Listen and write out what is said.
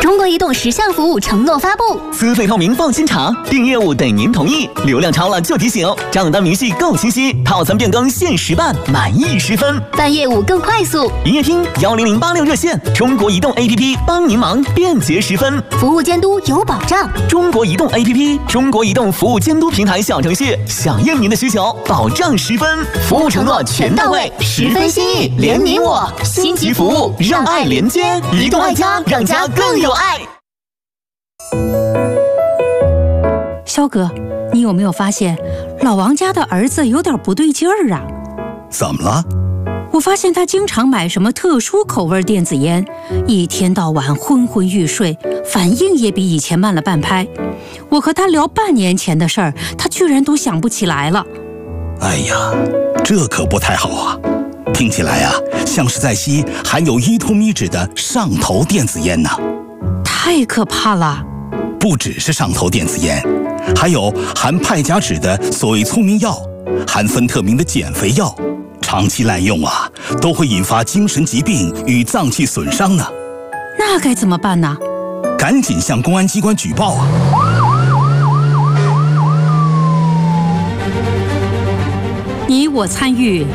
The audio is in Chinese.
中国移动10项服务承诺发布： 资费透明放心查，订业务等您同意，流量超了就提醒，账单明细够清晰，套餐变更限时办，满意10分， 办业务更快速。 营业厅10086热线，中国移动 APP 帮您忙，便捷10分， 服务监督有保障。 中国移动 APP， 中国移动服务监督平台小程序，响应您的需求，保障10分，服务承诺全到位，10分心意，连你我，星级服务让爱连接，移动爱家，让家更有爱。 肖哥，你有没有发现老王家的儿子有点不对劲儿啊？ 怎么了？ 我发现他经常买什么特殊口味电子烟，一天到晚昏昏欲睡，反应也比以前慢了半拍。我和他聊半年前的事儿，他居然都想不起来了。 哎呀，这可不太好啊！听起来啊，像是在吸含有依托咪酯的上头电子烟呢。 太可怕了！ 不只是上头电子烟，还有含派甲酯的所谓聪明药，含芬特明的减肥药，长期滥用啊，都会引发精神疾病与脏器损伤呢。 那该怎么办呢？ 赶紧向公安机关举报啊！ 你我参与